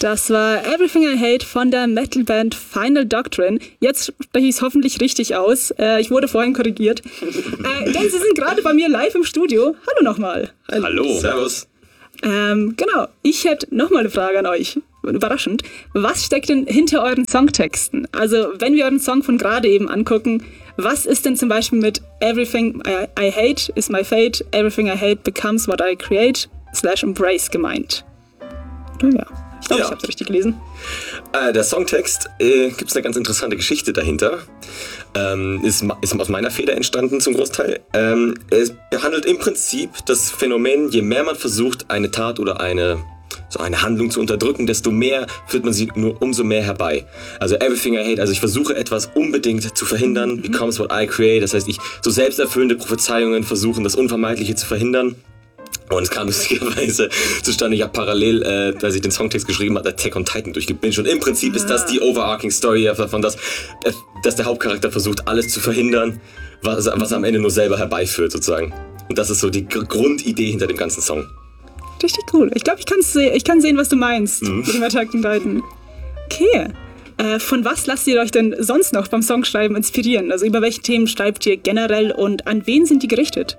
Das war Everything I Hate von der Metalband Final Doctrine. Jetzt spreche ich es hoffentlich richtig aus. Ich wurde vorhin korrigiert. Denn Sie sind gerade bei mir live im Studio. Hallo nochmal. Hallo. Servus. Genau, ich hätte nochmal eine Frage an euch. Überraschend. Was steckt denn hinter euren Songtexten? Also, wenn wir euren Song von gerade eben angucken, was ist denn zum Beispiel mit Everything I Hate is my fate, Everything I hate becomes what I create / embrace gemeint? Ja. Ich glaube, ich habe es richtig gelesen. Der Songtext gibt es eine ganz interessante Geschichte dahinter. Ist aus meiner Feder entstanden zum Großteil. Es behandelt im Prinzip das Phänomen, je mehr man versucht, eine Tat oder eine Handlung zu unterdrücken, desto mehr führt man sie nur umso mehr herbei. Also Everything I Hate, also ich versuche etwas unbedingt zu verhindern, becomes what I create. Das heißt, so selbsterfüllende Prophezeiungen versuchen, das Unvermeidliche zu verhindern. Und es kam lustigerweise zustande, ich habe parallel, als ich den Songtext geschrieben habe, Attack on Titan durchgebinged. Und im Prinzip ist das die overarching Story davon, dass der Hauptcharakter versucht, alles zu verhindern, was er am Ende nur selber herbeiführt, sozusagen. Und das ist so die Grundidee hinter dem ganzen Song. Richtig cool. Ich glaube, ich kann sehen, was du meinst mit dem Attack on Titan. Okay. Von was lasst ihr euch denn sonst noch beim Songschreiben inspirieren? Also über welche Themen schreibt ihr generell und an wen sind die gerichtet?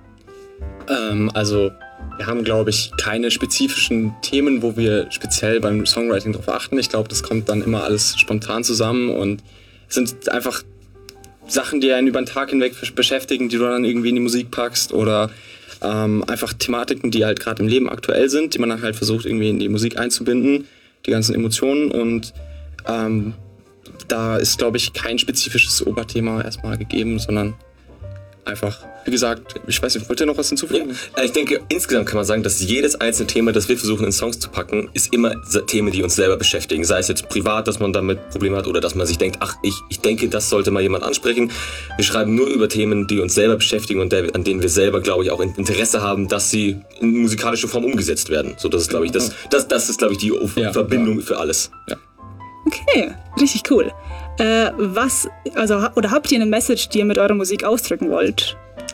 Also wir haben, glaube ich, keine spezifischen Themen, wo wir speziell beim Songwriting drauf achten. Ich glaube, das kommt dann immer alles spontan zusammen und es sind einfach Sachen, die einen über den Tag hinweg beschäftigen, die du dann irgendwie in die Musik packst oder einfach Thematiken, die halt gerade im Leben aktuell sind, die man dann halt versucht irgendwie in die Musik einzubinden, die ganzen Emotionen und da ist, glaube ich, kein spezifisches Oberthema erstmal gegeben, sondern einfach, wie gesagt, ich weiß nicht, wollt ihr noch was hinzufügen? Ja, ich denke, insgesamt kann man sagen, dass jedes einzelne Thema, das wir versuchen in Songs zu packen, ist immer Themen, die uns selber beschäftigen. Sei es jetzt privat, dass man damit Probleme hat oder dass man sich denkt, ich denke, das sollte mal jemand ansprechen. Wir schreiben nur über Themen, die uns selber beschäftigen und an denen wir selber, glaube ich, auch Interesse haben, dass sie in musikalische Form umgesetzt werden. So, das ist, glaube ich, das ist, glaube ich, die Verbindung für alles. Ja. Okay, richtig cool. Habt ihr eine Message, die ihr mit eurer Musik ausdrücken wollt?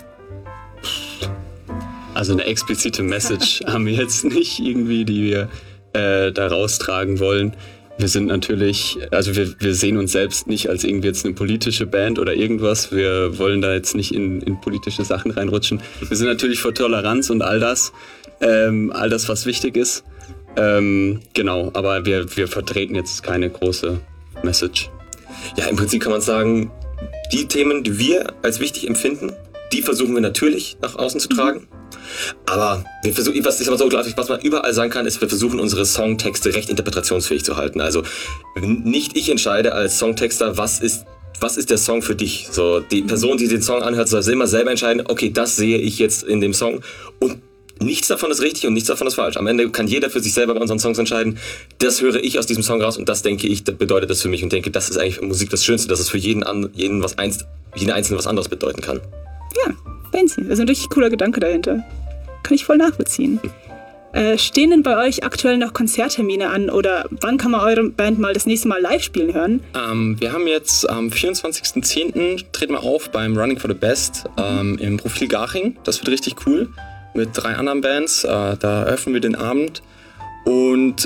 Also eine explizite Message haben wir jetzt nicht irgendwie, die wir da raustragen wollen. Wir sind natürlich, also wir sehen uns selbst nicht als irgendwie jetzt eine politische Band oder irgendwas. Wir wollen da jetzt nicht in politische Sachen reinrutschen. Wir sind natürlich für Toleranz und all das, was wichtig ist. Genau, aber wir vertreten jetzt keine große Message. Ja, im Prinzip kann man sagen, die Themen, die wir als wichtig empfinden, die versuchen wir natürlich nach außen zu tragen. Aber wir versuchen, was man überall sagen kann, ist, wir versuchen unsere Songtexte recht interpretationsfähig zu halten. Also nicht ich entscheide als Songtexter, was ist der Song für dich. So, die Person, die den Song anhört, soll immer selber entscheiden, okay, das sehe ich jetzt in dem Song und nichts davon ist richtig und nichts davon ist falsch. Am Ende kann jeder für sich selber bei unseren Songs entscheiden, das höre ich aus diesem Song raus und das denke ich, das bedeutet das für mich und denke, das ist eigentlich Musik das Schönste, dass es für jeden Einzelne was anderes bedeuten kann. Ja, fancy. Das ist ein richtig cooler Gedanke dahinter. Kann ich voll nachvollziehen. Stehen denn bei euch aktuell noch Konzerttermine an oder wann kann man eure Band mal das nächste Mal live spielen hören? Wir haben jetzt am 24.10. treten wir auf beim Running for the Best im Profil Garching. Das wird richtig cool. Mit 3 anderen Bands. Da eröffnen wir den Abend. Und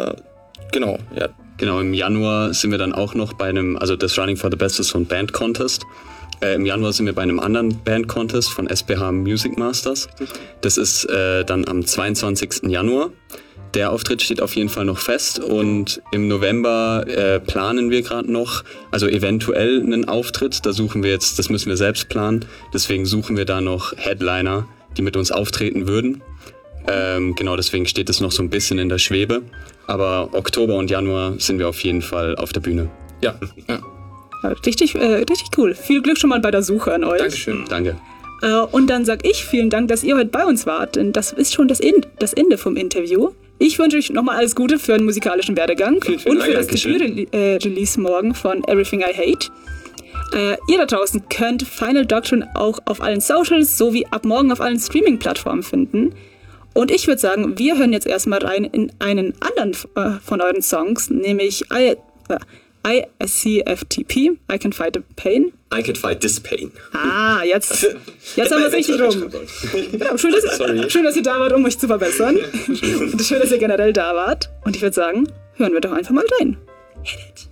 genau, im Januar sind wir dann auch noch bei das Running for the Best ist so ein Band-Contest. Im Januar sind wir bei einem anderen Band-Contest von SPH Music Masters. Das ist dann am 22. Januar. Der Auftritt steht auf jeden Fall noch fest und im November planen wir gerade noch, also eventuell einen Auftritt. Das müssen wir selbst planen. Deswegen suchen wir da noch Headliner, die mit uns auftreten würden. Genau, deswegen steht es noch so ein bisschen in der Schwebe. Aber Oktober und Januar sind wir auf jeden Fall auf der Bühne. Ja. Richtig cool. Viel Glück schon mal bei der Suche an euch. Dankeschön. Danke. Und dann sag ich vielen Dank, dass ihr heute bei uns wart, denn das ist schon das Ende vom Interview. Ich wünsche euch nochmal alles Gute für den musikalischen Werdegang und für das Debüt-Release morgen von Everything I Hate. Ihr da draußen könnt Final Doctrine auch auf allen Socials sowie ab morgen auf allen Streaming-Plattformen finden. Und ich würde sagen, wir hören jetzt erstmal rein in einen anderen von euren Songs, nämlich ICFTP, I Can Fight the Pain. I Can Fight This Pain. Ah, jetzt haben wir es richtig rum. Ja, schön, dass ihr da wart, um euch zu verbessern. Und schön, dass ihr generell da wart. Und ich würde sagen, hören wir doch einfach mal rein. Hit it.